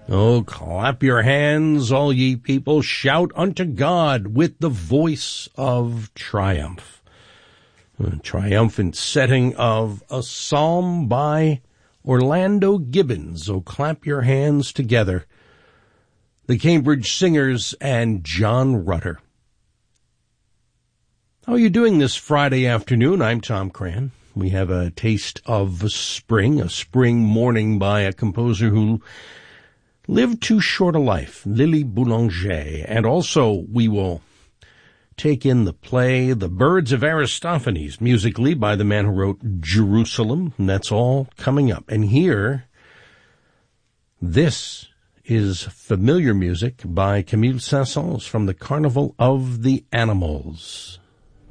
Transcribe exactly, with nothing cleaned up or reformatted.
Oh, clap your hands, all ye people. Shout unto God with the voice of triumph. A triumphant setting of a psalm by Orlando Gibbons. Oh, clap your hands together. The Cambridge Singers and John Rutter. How are you doing this Friday afternoon? I'm Tom Cran. We have a taste of spring, a spring morning by a composer who lived too short a life, Lily Boulanger. And also we will take in the play The Birds of Aristophanes, musically by the man who wrote Jerusalem. And that's all coming up. And here, this is familiar music by Camille Saint-Saëns from the Carnival of the Animals.